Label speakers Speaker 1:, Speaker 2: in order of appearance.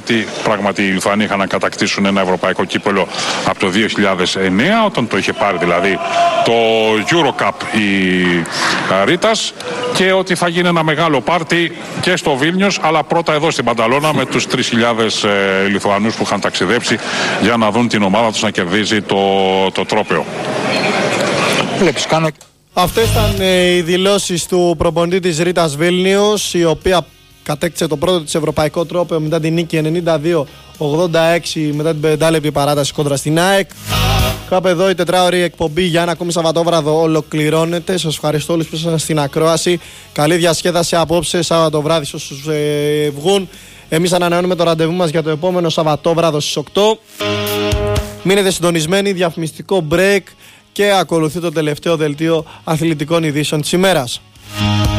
Speaker 1: πάρτι. Πράγματι οι Λιθουανοί είχαν να κατακτήσουν ένα ευρωπαϊκό κύπελο από το 2009, όταν το είχε πάρει δηλαδή το Eurocup η Ρίτας, και ότι θα γίνει ένα μεγάλο πάρτι και στο Βίλνιος, αλλά πρώτα εδώ στην Πανταλώνα με τους 3.000 Λιθουανούς που είχαν ταξιδέψει για να δουν την ομάδα τους να κερδίζει το τρόπαιο.
Speaker 2: Αυτές ήταν οι δηλώσεις του προπονητή της Ρίτας Βίλνιους, η οποία κατέκτησε το πρώτο της ευρωπαϊκό τρόπαιο μετά την νίκη 92-86 μετά την 5 λεπτή παράταση κόντρα στην ΑΕΚ. Κάπου εδώ η τετράωρη εκπομπή για ένα ακόμη Σαββατόβραδο ολοκληρώνεται. Σας ευχαριστώ όλους που ήσασταν στην ακρόαση. Καλή διασκέδαση απόψε, Σάββατο βράδυ σε όσους βγουν. Εμείς ανανεώνουμε το ραντεβού μας για το επόμενο Σαββατόβραδο στις 8. Μείνετε συντονισμένοι, διαφημιστικό break και ακολουθεί το τελευταίο δελτίο αθλητικών ειδήσεων της ημέρας.